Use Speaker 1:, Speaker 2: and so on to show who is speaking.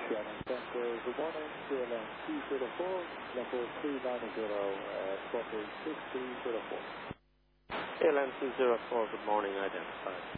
Speaker 1: Shannon Center, good morning, KLM 204, level 390, squawk 6304.
Speaker 2: KLM 204, good morning, identified.